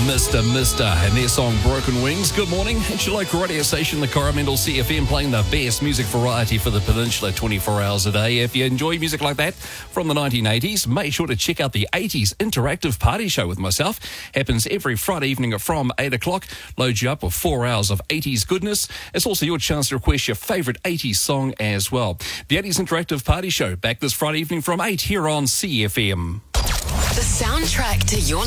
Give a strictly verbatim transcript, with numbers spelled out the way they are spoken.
Mister Mister and their song Broken Wings. Good morning. It's your local radio station, the Coromandel C F M, playing the best music variety for the peninsula twenty-four hours a day. If you enjoy music like that from the nineteen eighties, make sure to check out the eighties Interactive Party Show with myself. Happens every Friday evening from eight o'clock. Loads you up with four hours of eighties goodness. It's also your chance to request your favourite eighties song as well. The eighties Interactive Party Show, back this Friday evening from eight here on C F M. The soundtrack to your